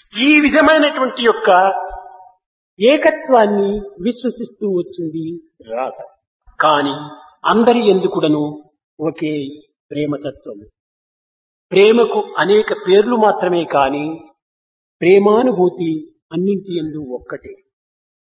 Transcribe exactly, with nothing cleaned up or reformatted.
ఈ విధమైనటువంటి యొక్క ఏకత్వాన్ని విశ్వసిస్తూ వచ్చింది రాధ. కాని అందరి ఎందుకుడను ఒకే ప్రేమతత్వం. ప్రేమకు అనేక పేర్లు మాత్రమే కాని ప్రేమానుభూతి అన్నింటి యందు ఒక్కటే.